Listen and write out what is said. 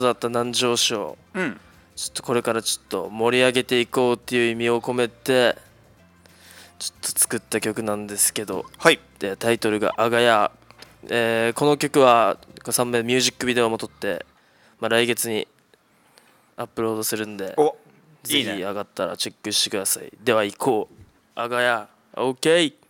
だった南城市をうん。 ちょっとこれからちょっと盛り上げていこうっていう意味を込めてちょっと作った曲なんですけど、 はい。 でタイトルが「あがや」。この曲は3名ミュージックビデオも撮って、来月にアップロードするんで、 お、 ぜいいね。 ひ上がったらチェックしてください。では行こう。あがや OK。